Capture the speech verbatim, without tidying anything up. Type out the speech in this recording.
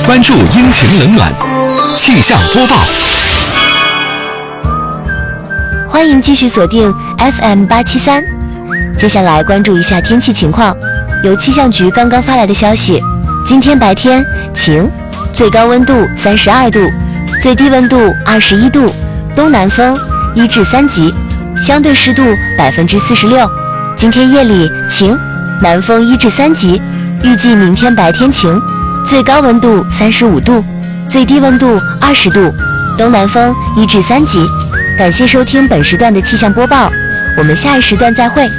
关注阴晴冷暖，气象播报。 欢迎继续锁定 F M 八七三。接下来关注一下天气情况。由气象局刚刚发来的消息，今天白天晴，最高温度三十二度，最低温度二十一度，东南风一至三级，相对湿度百分之四十六。今天夜里晴，南风一至三级，预计明天白天晴，最高温度三十五度，最低温度二十度，东南风一至三级。感谢收听本时段的气象播报，我们下一时段再会。